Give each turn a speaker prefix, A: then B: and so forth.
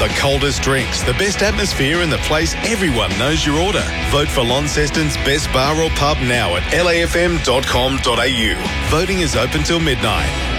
A: The coldest drinks, the best atmosphere and the place everyone knows your order. Vote for Launceston's best bar or pub now at lafm.com.au. Voting is open till midnight.